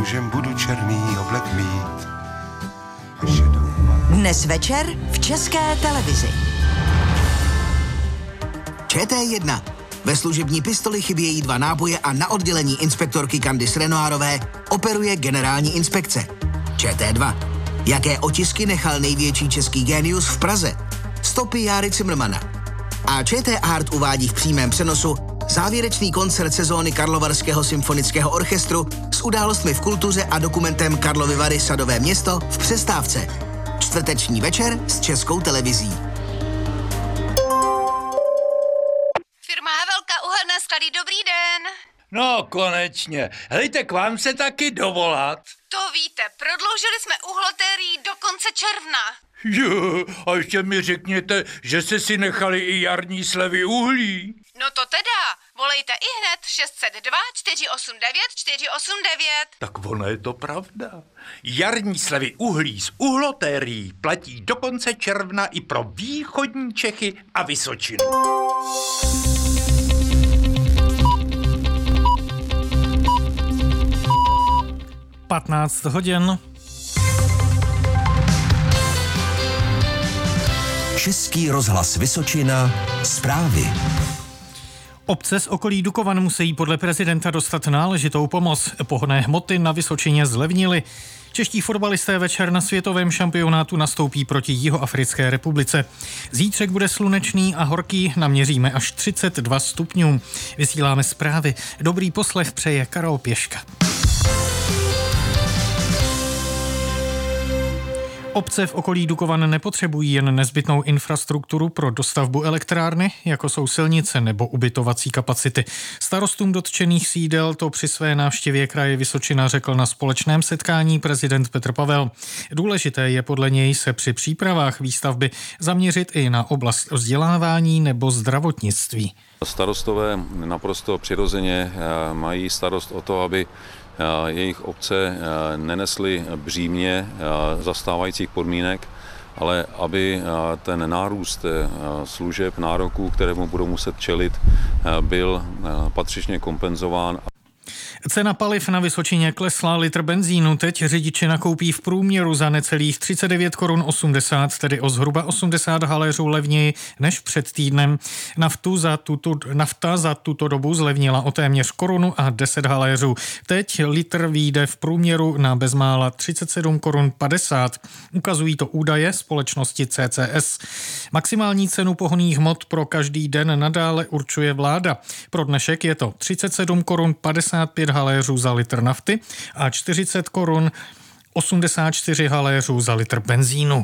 mužem budu černý oblek mít. Dnes večer v České televizi. ČT1. Ve služební pistoli chybějí 2 náboje a na oddělení inspektorky Candice Renoirové operuje generální inspekce. ČT2. Jaké otisky nechal největší český génius v Praze? Stopy Járy Cimrmana. A ČT Art uvádí v přímém přenosu závěrečný koncert sezóny Karlovarského symfonického orchestru s událostmi v kultuře a dokumentem Karlovy Vary Sadové město v přestávce. Čtvrteční večer s Českou televizí. Firma Havelka, uhelné sklady, dobrý den. No, konečně. Hejte, k vám se taky dovolat. To víte, prodloužili jsme uhlotérii do konce června. Jo, a ještě mi řekněte, že jste si nechali i jarní slevy uhlí. No to teda, volejte i hned 602 489 489. Tak ono je to pravda. Jarní slevy uhlí z uhlotérií platí do konce června i pro východní Čechy a Vysočinu. Patnáct hodin. Český rozhlas Vysočina. Zprávy. Obce z okolí Dukovan musí podle prezidenta dostat náležitou pomoc. Pohonné hmoty na Vysočině zlevnily. Čeští fotbalisté večer na světovém šampionátu nastoupí proti Jihoafrické republice. Zítřek bude slunečný a horký, naměříme až 32 stupňů. Vysíláme zprávy. Dobrý poslech přeje Karol Pěška. Obce v okolí Dukovan nepotřebují jen nezbytnou infrastrukturu pro dostavbu elektrárny, jako jsou silnice nebo ubytovací kapacity. Starostům dotčených sídel to při své návštěvě kraje Vysočina řekl na společném setkání prezident Petr Pavel. Důležité je podle něj se při přípravách výstavby zaměřit i na oblast vzdělávání nebo zdravotnictví. Starostové naprosto přirozeně mají starost o to, aby jejich obce nenesly břímě zastávajících podmínek, ale aby ten nárůst služeb, nároků, kterému budou muset čelit, byl patřičně kompenzován. Cena paliv na Vysočině klesla, litr benzínu teď řidiči nakoupí v průměru za necelých 39 korun 80, tedy o zhruba 80 haléřů levněji než před týdnem. Nafta za tuto dobu zlevnila o téměř korunu a 10 haléřů. Teď litr vyjde v průměru na bezmála 37 korun 50. Ukazují to údaje společnosti CCS. Maximální cenu pohonných hmot pro každý den nadále určuje vláda. Pro dnešek je to 37 korun 55 haléřů za litr nafty a 40 korun 84 haléřů za litr benzínu.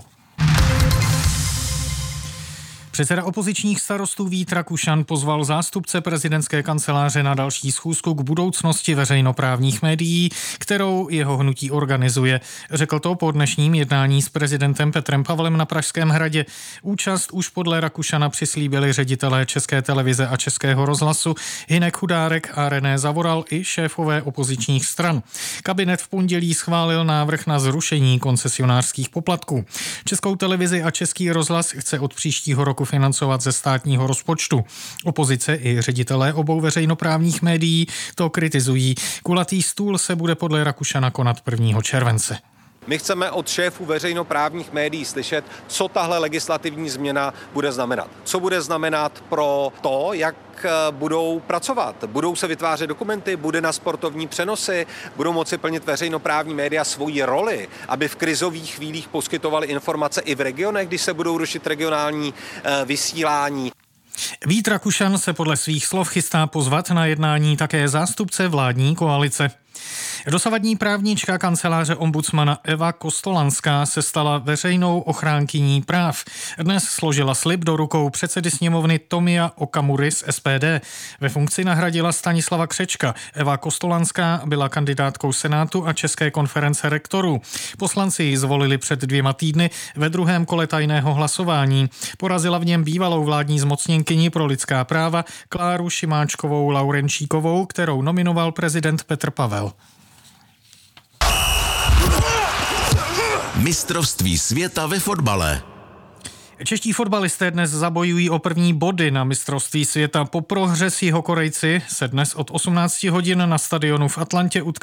Předseda opozičních starostů Vít Rakušan pozval zástupce prezidentské kanceláře na další schůzku k budoucnosti veřejnoprávních médií, kterou jeho hnutí organizuje. Řekl to po dnešním jednání s prezidentem Petrem Pavlem na Pražském hradě. Účast už podle Rakušana přislíbili ředitelé České televize a Českého rozhlasu Hynek Chudárek a René Zavoral i šéfové opozičních stran. Kabinet v pondělí schválil návrh na zrušení koncesionářských poplatků. Českou televizi a Český rozhlas chce od příštího roku financovat ze státního rozpočtu. Opozice i ředitelé obou veřejnoprávních médií to kritizují. Kulatý stůl se bude podle Rakušana konat 1. července. My chceme od šéfů veřejnoprávních médií slyšet, co tahle legislativní změna bude znamenat. Co bude znamenat pro to, jak budou pracovat. Budou se vytvářet dokumenty, bude na sportovní přenosy, budou moci plnit veřejnoprávní média svoji roli, aby v krizových chvílích poskytovali informace i v regionech, když se budou rušit regionální vysílání. Vít Rakušan se podle svých slov chystá pozvat na jednání také zástupce vládní koalice. Dosavadní právnička kanceláře ombudsmana Eva Kostolanská se stala veřejnou ochránkyní práv. Dnes složila slib do rukou předsedy sněmovny Tomia Okamury z SPD. Ve funkci nahradila Stanislava Křečka. Eva Kostolanská byla kandidátkou Senátu a České konference rektorů. Poslanci ji zvolili před 2 týdny ve druhém kole tajného hlasování. Porazila v něm bývalou vládní zmocněnkyni pro lidská práva Kláru Šimáčkovou Laurenčíkovou, kterou nominoval prezident Petr Pavel. Mistrovství světa ve fotbale. Čeští fotbalisté dnes zabojují o první body na mistrovství světa. Po prohře s Jihokorejci se dnes od 18 hodin na stadionu v Atlantě utkají